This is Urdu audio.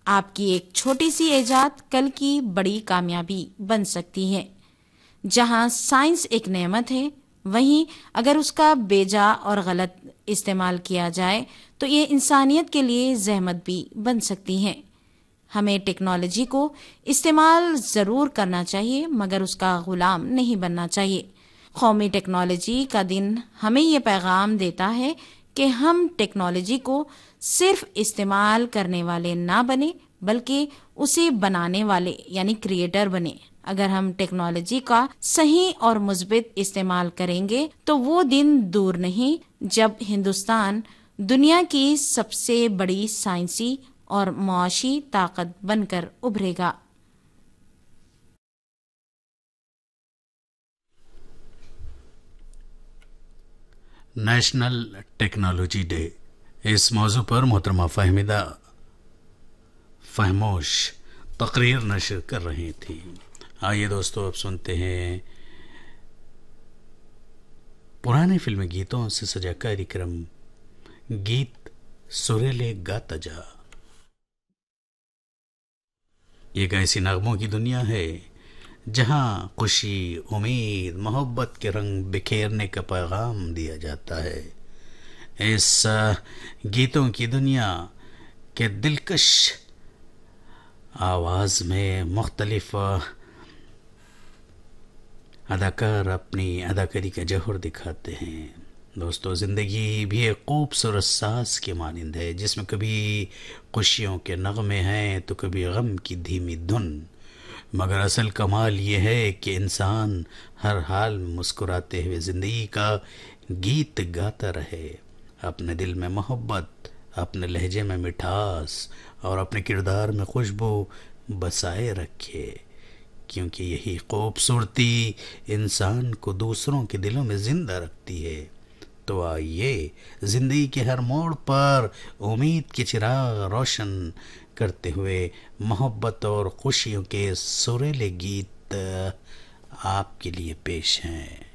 آپ کی ایک چھوٹی سی ایجاد کل کی بڑی کامیابی بن سکتی ہے۔ جہاں سائنس ایک نعمت ہے، وہیں اگر اس کا بیجا اور غلط استعمال کیا جائے تو یہ انسانیت کے لیے زحمت بھی بن سکتی ہے۔ ہمیں ٹیکنالوجی کو استعمال ضرور کرنا چاہیے، مگر اس کا غلام نہیں بننا چاہیے۔ قومی ٹیکنالوجی کا دن ہمیں یہ پیغام دیتا ہے کہ ہم ٹیکنالوجی کو صرف استعمال کرنے والے نہ بنیں بلکہ اسے بنانے والے یعنی کریٹر بنیں۔ اگر ہم ٹیکنالوجی کا صحیح اور مثبت استعمال کریں گے تو وہ دن دور نہیں جب ہندوستان دنیا کی سب سے بڑی سائنسی اور معاشی طاقت بن کر ابھرے گا۔ نیشنل ٹیکنالوجی ڈے، اس موضوع پر محترمہ فہمیدہ فہموش تقریر نشر کر رہی تھی۔ آئیے دوستو، اب سنتے ہیں پرانے فلمی گیتوں سے سجا کاریکرم گیت سریلے گاتا جا۔ ایک ایسی نغموں کی دنیا ہے جہاں خوشی، امید، محبت کے رنگ بکھیرنے کا پیغام دیا جاتا ہے۔ اس گیتوں کی دنیا کے دلکش آواز میں مختلف اداکار اپنی اداکاری کا جوہر دکھاتے ہیں۔ دوستو، زندگی بھی ایک خوبصورت ساز کے مانند ہے جس میں کبھی خوشیوں کے نغمے ہیں تو کبھی غم کی دھیمی دھن، مگر اصل کمال یہ ہے کہ انسان ہر حال میں مسکراتے ہوئے زندگی کا گیت گاتا رہے، اپنے دل میں محبت، اپنے لہجے میں مٹھاس اور اپنے کردار میں خوشبو بسائے رکھے، کیونکہ یہی خوبصورتی انسان کو دوسروں کے دلوں میں زندہ رکھتی ہے۔ تو آئیے زندگی کے ہر موڑ پر امید کے چراغ روشن کرتے ہوئے محبت اور خوشیوں کے سریلے گیت آپ کے لیے پیش ہیں۔